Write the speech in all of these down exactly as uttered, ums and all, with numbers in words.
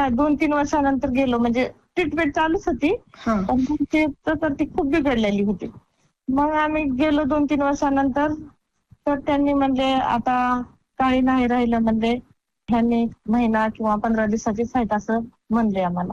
काय दोन तीन वर्षानंतर गेलो, म्हणजे ट्रीटमेंट चालूच होती, पण ते तर ती खूप बिघडलेली होती. मग आम्ही गेलो दोन तीन वर्षानंतर, तर त्यांनी म्हणले आता काही नाही राहिलं म्हणले, ह्यांनी महिना किंवा पंधरा दिवसाचीच आहेत असं म्हणले आम्हाला.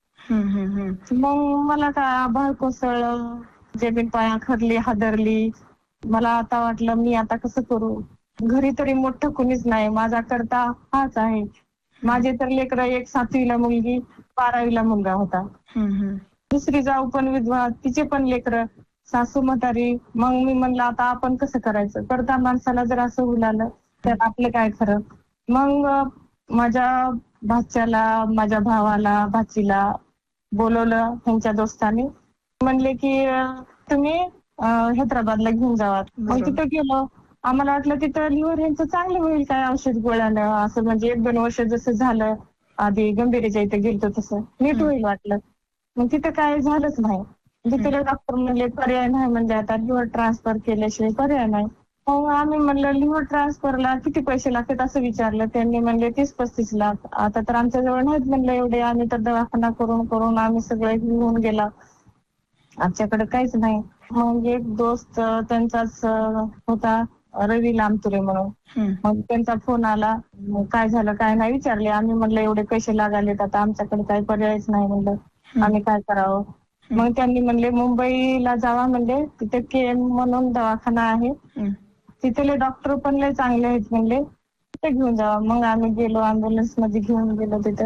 मग मला काय आभाळ कोसळलं, जमीन पायाखाली हादरली. मला आता वाटलं मी आता कसं करू, घरी तरी मोठं कुणीच नाही, माझा करता हाच आहे. माझे तर लेकरं, एक सातवीला मुलगी, बारावीला मुलगा होता. दुसरी जाऊ पण विधवा, तिचे पण लेकरं, सासू म्हातारी. मग मी म्हणलं आता आपण कसं करायचं, करता माणसाला जर असं उलालं तर आपलं काय खरं. मग माझ्या भाच्याला, माझ्या भावाला, भाचीला बोलवलं त्यांच्या दोस्तांनी. म्हणले की तुम्ही हैदराबादला घेऊन जावा. मग तिथं गेलो. आम्हाला वाटलं तिथं लिव्हर ह्यांचं चांगलं होईल काय औषध गोळ्यानं, असं म्हणजे एक दोन वर्ष जसं झालं आधी गंभीरच्या इथे गेलतो तसं नीट होईल वाटलं. मग तिथं काय झालंच नाही. तिथे डॉक्टर म्हणले पर्याय नाही, म्हणजे आता लिव्हर ट्रान्सफर केल्याशिवाय पर्याय नाही. मग आम्ही म्हणलं लिव्हर ट्रान्सफरला किती पैसे लागतात असं विचारलं. त्यांनी म्हणले तीस पस्तीस लाख. आता तर आमच्याजवळ नाहीत म्हणलं एवढे, आम्ही तर दवाखाना करून करून आम्ही सगळे घेऊन गेला, आमच्याकडे काहीच नाही. मग एक दोस्त त्यांचाच होता, रवी लामतुरे म्हणून, मग त्यांचा फोन आला. काय झालं काय नाही विचारले. आम्ही म्हणलं एवढे पैसे लागालेत, आता आमच्याकडे काही पर्यायच नाही म्हणलं, आम्ही काय करावं. मग त्यांनी म्हणले मुंबईला जावा म्हणले, तिथे के एम म्हणून दवाखाना आहे, तिथले डॉक्टर पण लय चांगले आहेत म्हणले, तिथे घेऊन जावा. मग आम्ही गेलो, अँब्युलन्स मध्ये घेऊन गेलो. तिथं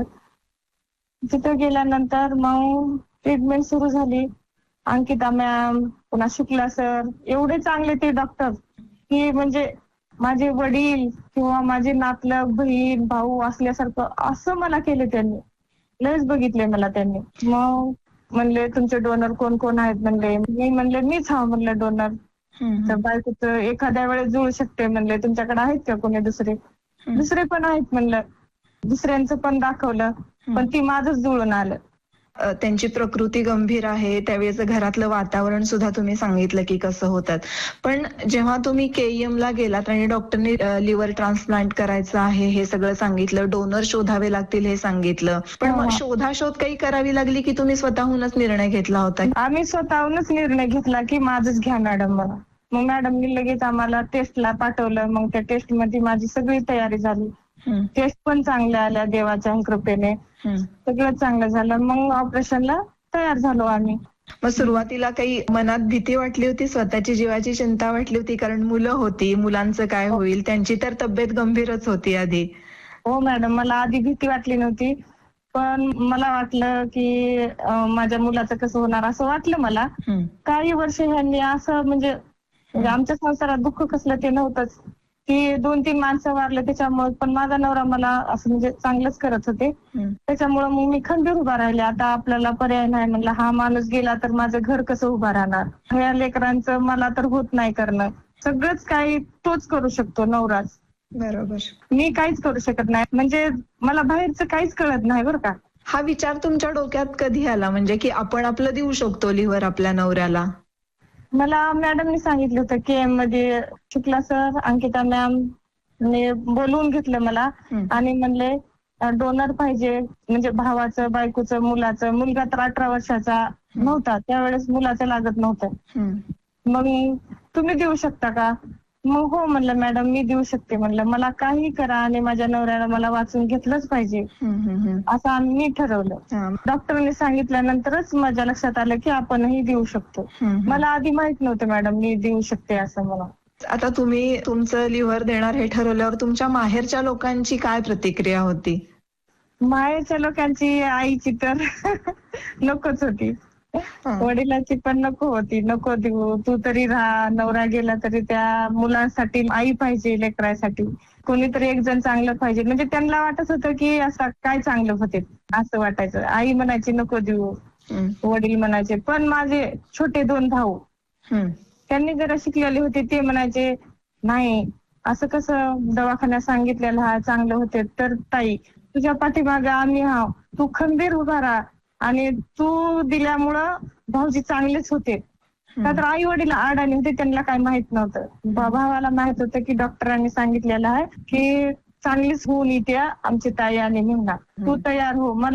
तिथं गेल्यानंतर मग ट्रीटमेंट सुरू झाली. अंकिता मॅम, पुन्हा शुक्ला सर, एवढे चांगले ते डॉक्टर की म्हणजे माझे वडील किंवा माझे नातलग, बहीण भाऊ असल्यासारखं असं मला केलं त्यांनी. लयच बघितले मला त्यांनी. मग म्हणले तुमचे डोनर कोण कोण आहेत म्हणले. मी म्हणले मीच हा म्हणलं डोनर. तर बायकोचं एखाद्या वेळेस जुळू शकते म्हणले, तुमच्याकडे आहेत का कोणी दुसरे. दुसरे पण आहेत म्हणलं. दुसऱ्यांचं पण दाखवलं, पण ती माझंच जुळून आलं. त्यांची प्रकृती गंभीर आहे, त्यावेळेचं घरातलं वातावरण सुद्धा तुम्ही सांगितलं की कसं होतात. पण जेव्हा तुम्ही केईएम ला गेलात आणि डॉक्टरनी लिव्हर ट्रान्सप्लांट करायचं आहे हे सगळं सांगितलं, डोनर शोधावे लागतील हे सांगितलं, पण मग शोधाशोध काही करावी लागली की तुम्ही स्वतःहूनच निर्णय घेतला होता? आम्ही स्वतःहूनच निर्णय घेतला की माझंच घ्या मॅडम मला. मग मॅडमनी लगेच आम्हाला टेस्टला पाठवलं. मग त्या टेस्ट मध्ये माझी सगळी तयारी झाली. टेस्ट पण चांगल्या आल्या देवाच्या कृपेने, सगळं चांगलं झालं. मग ऑपरेशनला तयार झालो आम्ही. मग सुरुवातीला काही मनात भीती वाटली होती, स्वतःची जीवाची चिंता वाटली होती, कारण मुलं होती, मुलांचं काय होईल, त्यांची तर तब्येत गंभीरच होती आधी. हो मॅडम, मला आधी भीती वाटली नव्हती, पण मला वाटलं की माझ्या मुलाचं कसं होणार असं वाटलं मला. काही वर्ष ह्यांनी असं म्हणजे आमच्या संसारात दुःख कसलं ते नव्हतंच, की दोन तीन माणसं वारले त्याच्यामुळे, पण माझा नवरा मला असं म्हणजे चांगलंच करत होते. त्याच्यामुळे मग मी खंबीर उभा राहिले. आता आपल्याला पर्याय नाही म्हणलं, हा माणूस गेला तर माझं घर कसं उभा राहणार, ह्या लेकरांचं मला तर होत नाही करणं, सगळंच काही तोच करू शकतो नवराच. बरोबर. मी काहीच करू शकत नाही, म्हणजे मला बाहेरचं काहीच कळत नाही बरं का. हा विचार तुमच्या डोक्यात कधी आला, म्हणजे की आपण आपलं देऊ शकतो लिव्हर आपल्या नवऱ्याला? मला मॅडमनी सांगितलं होतं के एम मध्ये, शुक्ला सर, अंकिता मॅम बोलवून घेतलं मला आणि म्हणले डोनर पाहिजे, म्हणजे भावाचं, बायकोचं, मुलाचं. मुलगा तर अठरा वर्षाचा नव्हता त्यावेळेस, मुलाचं लागत नव्हतं. मग तुम्ही देऊ शकता का? मग हो म्हणलं मॅडम मी देऊ शकते म्हणलं, मला काही करा आणि माझ्या नवऱ्याला मला वाचून घेतलंच पाहिजे असं आम्ही ठरवलं. डॉक्टरने सांगितल्यानंतरच माझ्या लक्षात आलं की आपणही देऊ शकतो. मला आधी माहित नव्हतं मॅडम मी देऊ शकते असं मला. आता तुम्ही तुमचं लिव्हर देणार हे ठरवल्यावर तुमच्या माहेरच्या लोकांची काय प्रतिक्रिया होती? माहेरच्या लोकांची, आईची तर नकोच होती, वडिलांची पण नको होती. नको देऊ, तू तरी राहा, नवरा गेला तरी त्या मुलांसाठी आई पाहिजे, लेकरासाठी कोणीतरी एक जण चांगलं पाहिजे. म्हणजे त्यांना वाटत होतं की असं काय चांगलं होते असं वाटायचं. आई म्हणायची नको देऊ, वडील म्हणायचे. पण माझे छोटे दोन भाऊ त्यांनी जरा शिकलेले होते, ते म्हणायचे नाही असं कसं, दवाखान्यात सांगितलेलं हा चांगलं होते. तर ताई तुझ्या पाठीमागे आम्ही हाव, तू खंबीर उभा राहा आणि तू दिल्यामुळं भाऊजी चांगलेच होते. तर आई वडील अडाणी होते, त्यांना काही माहित नव्हतं. भावाला माहित होतं की डॉक्टरांनी सांगितलेलं आहे की चांगलीच होऊन येते आमची ताई आणि म्हणणार, तू तयार हो. मला